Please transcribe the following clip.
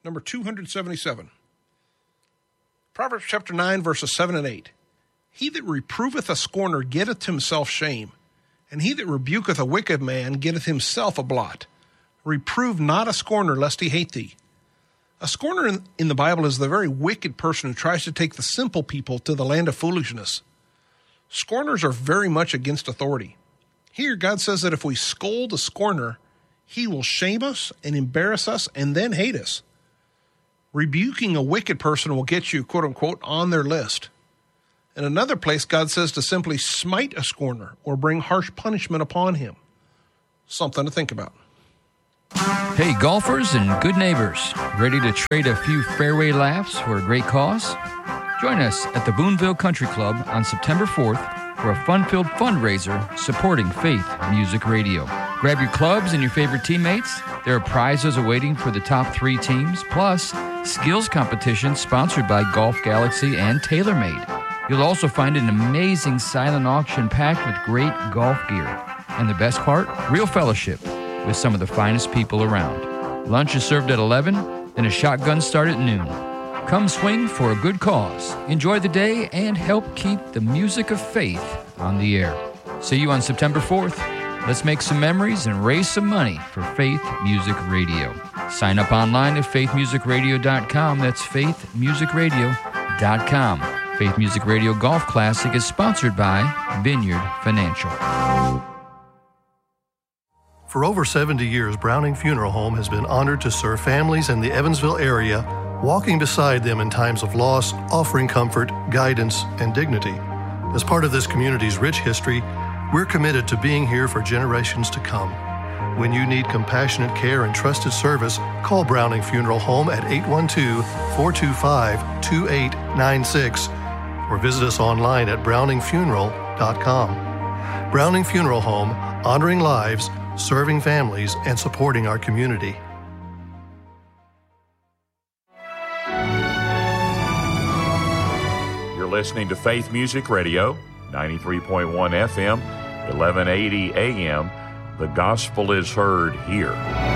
Number 277. Proverbs chapter 9, verses 7 and 8. He that reproveth a scorner getteth himself shame, and he that rebuketh a wicked man getteth himself a blot. Reprove not a scorner, lest he hate thee. A scorner in the Bible is the very wicked person who tries to take the simple people to the land of foolishness. Scorners are very much against authority. Here, God says that if we scold a scorner, he will shame us and embarrass us and then hate us. Rebuking a wicked person will get you, quote unquote, on their list. In another place, God says to simply smite a scorner or bring harsh punishment upon him. Something to think about. Hey, golfers and good neighbors, ready to trade a few fairway laughs for a great cause? Join us at the Boonville Country Club on September 4th for a fun-filled fundraiser supporting Faith Music Radio. Grab your clubs and your favorite teammates. There are prizes awaiting for the top 3 teams, plus skills competition sponsored by Golf Galaxy and TaylorMade. You'll also find an amazing silent auction packed with great golf gear. And the best part? Real fellowship with some of the finest people around. Lunch is served at 11, and a shotgun start at noon. Come swing for a good cause. Enjoy the day and help keep the music of faith on the air. See you on September 4th. Let's make some memories and raise some money for Faith Music Radio. Sign up online at faithmusicradio.com. That's faithmusicradio.com. Faith Music Radio Golf Classic is sponsored by Vineyard Financial. For over 70 years, Browning Funeral Home has been honored to serve families in the Evansville area, walking beside them in times of loss, offering comfort, guidance, and dignity. As part of this community's rich history, we're committed to being here for generations to come. When you need compassionate care and trusted service, call Browning Funeral Home at 812-425-2896 or visit us online at browningfuneral.com. Browning Funeral Home, honoring lives, serving families, and supporting our community. You're listening to Faith Music Radio, 93.1 FM, 1180 AM. The gospel is heard here.